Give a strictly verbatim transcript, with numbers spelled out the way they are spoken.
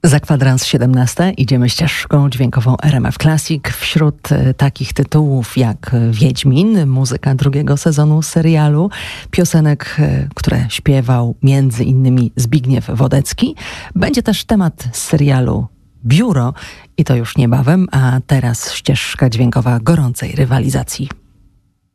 Za kwadrans siedemnaście idziemy ścieżką dźwiękową R M F Classic. Wśród e, takich tytułów jak Wiedźmin, muzyka drugiego sezonu serialu, piosenek, e, które śpiewał między innymi Zbigniew Wodecki. Będzie też temat z serialu Biuro i to już niebawem, a teraz ścieżka dźwiękowa gorącej rywalizacji.